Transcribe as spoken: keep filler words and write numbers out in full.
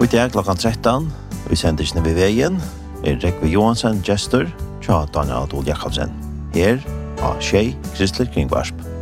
I dag klokken tretton, vi sender ikke ved veien, er Rekve Johansen, gestor, tja Daniel Adol Jakobsen. Her, av Tjei Kristelig Kringvarsp.